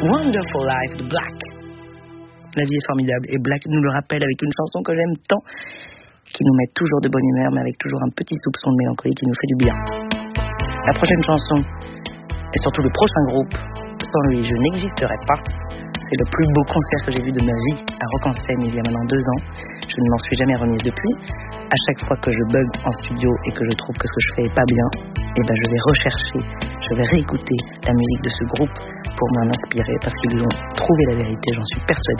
Wonderful Life de Black. La vie est formidable et Black nous le rappelle avec une chanson que j'aime tant, qui nous met toujours de bonne humeur mais avec toujours un petit soupçon de mélancolie qui nous fait du bien. La prochaine chanson et surtout le prochain groupe, sans lui je n'existerais pas. C'est le plus beau concert que j'ai vu de ma vie à Rock en Seine il y a maintenant 2 ans. Je ne m'en suis jamais remise depuis. À chaque fois que je bug en studio et que je trouve que ce que je fais est pas bien, je vais rechercher, je vais réécouter la musique de ce groupe pour m'en inspirer parce qu'ils ont trouvé la vérité, j'en suis persuadée.